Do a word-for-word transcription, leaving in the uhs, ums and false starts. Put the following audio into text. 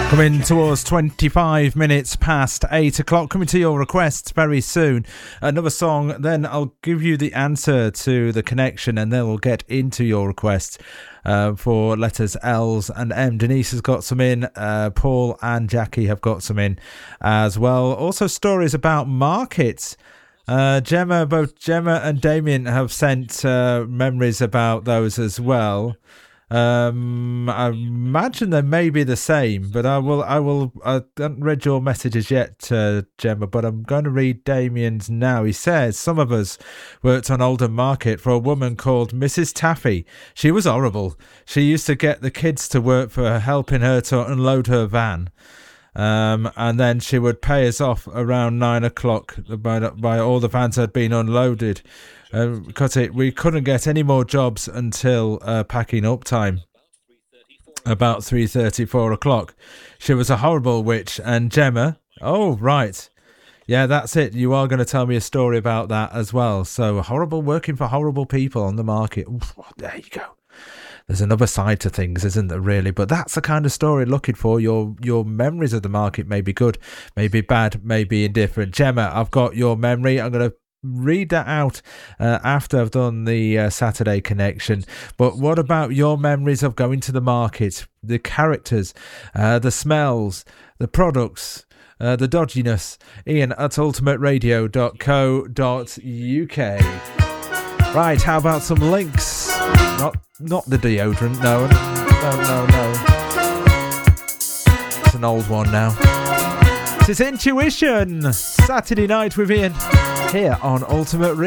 Coming towards twenty-five minutes past eight o'clock, coming to your requests very soon. Another song, then I'll give you the answer to the connection, and then we'll get into your requests uh, for letters L's and M. Denise has got some in, uh, Paul and Jackie have got some in as well. Also stories about markets. Uh, Gemma, both Gemma and Damien have sent uh, memories about those as well. Um, I imagine they may be the same, but I will, I will, I haven't read your messages yet, uh, Gemma, but I'm going to read Damien's now. He says, some of us worked on Oldham Market for a woman called Missus Taffy. She was horrible. She used to get the kids to work for her, helping her to unload her van. Um, and then she would pay us off around nine o'clock by, by all the vans had been unloaded. Uh, because it, we couldn't get any more jobs until uh, packing up time, about three thirty, four o'clock. She was a horrible witch. And Gemma, oh, right. Yeah, that's it. You are going to tell me a story about that as well. So horrible, working for horrible people on the market. Oof, there you go. There's another side to things, isn't there, really? But that's the kind of story looking for. Your your memories of the market may be good, may be bad, may be indifferent. Gemma, I've got your memory. I'm going to read that out uh, after I've done the uh, Saturday connection. But what about your memories of going to the market? The characters, uh, the smells, the products, uh, the dodginess. Ian at ultimate radio dot co dot uk. Right, how about some links? Not not the deodorant, no, no, no, no. It's an old one now. This is Intuition, Saturday night with Ian, here on Ultimate Radio.